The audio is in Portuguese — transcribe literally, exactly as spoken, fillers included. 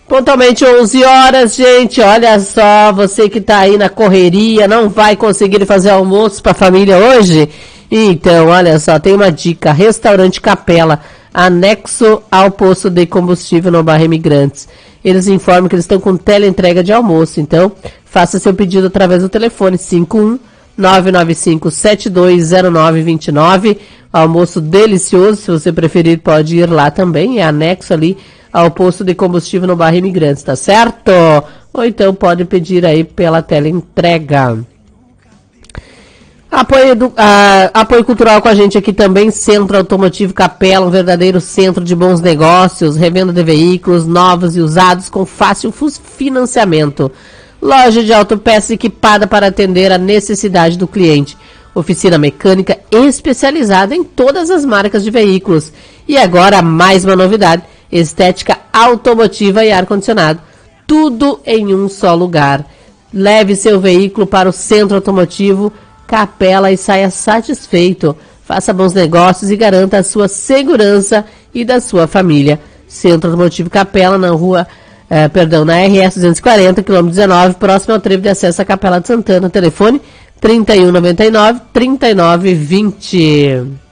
Pontualmente onze horas, gente, olha só, você que tá aí na correria, não vai conseguir fazer almoço pra família hoje? Então, olha só, tem uma dica, Restaurante Capela, anexo ao posto de combustível no bairro Imigrantes. Eles informam que eles estão com teleentrega de almoço, então faça seu pedido através do telefone cinco um nove nove cinco sete dois zero nove dois nove. Almoço delicioso, se você preferir pode ir lá também, é anexo ali ao posto de combustível no bairro Imigrantes, tá certo? Ou então pode pedir aí pela teleentrega. Apoio, do, ah, apoio cultural com a gente aqui também, Centro Automotivo Capela, um verdadeiro centro de bons negócios, revenda de veículos novos e usados com fácil financiamento. Loja de autopeças equipada para atender a necessidade do cliente. Oficina mecânica especializada em todas as marcas de veículos. E agora mais uma novidade, estética automotiva e ar-condicionado. Tudo em um só lugar. Leve seu veículo para o Centro Automotivo Capela e saia satisfeito. Faça bons negócios e garanta a sua segurança e da sua família. Centro Automotivo Capela, na rua, eh, perdão, na R S duzentos e quarenta, quilômetro dezenove, próximo ao trevo de acesso à Capela de Santana. Telefone trinta e um noventa e nove, trinta e nove vinte.